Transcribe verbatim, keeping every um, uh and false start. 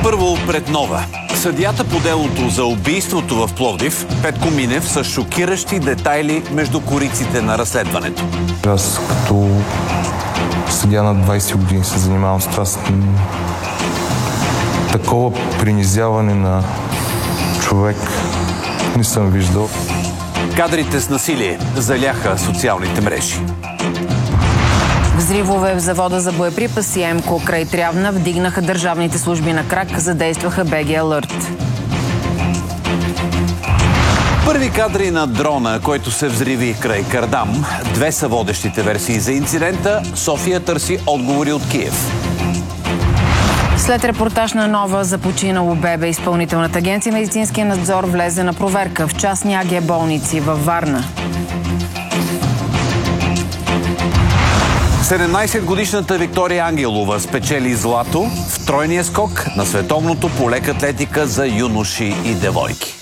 Първо пред Нова. Съдията по делото за убийството в Пловдив, Петко Минев, с шокиращи детайли между кориците на разследването. Аз като съдия на двайсет години се занимавам с това. Такова принизяване на човек не съм виждал. Кадрите с насилие заляха социалните мрежи. Взривове в завода за боеприпаси ЕМКО край Трявна вдигнаха държавните служби на крак, задействаха БГ Алърт. Първи кадри на дрона, който се взриви край Кардам. Две са водещите версии за инцидента. София търси отговори от Киев. След репортаж на Нова за починало бебе, Изпълнителната агенция медицинския надзор влезе на проверка в частни АГ болници във Варна. седемнайсетгодишната Виктория Ангелова спечели злато в тройния скок на световното по лека атлетика за юноши и девойки.